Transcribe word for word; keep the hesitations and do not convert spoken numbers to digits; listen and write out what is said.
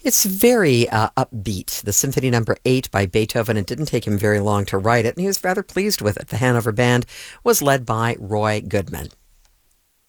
It's very uh, upbeat, the Symphony Number Eight by Beethoven. It didn't take him very long to write it, and he was rather pleased with it. The Hanover Band was led by Roy Goodman.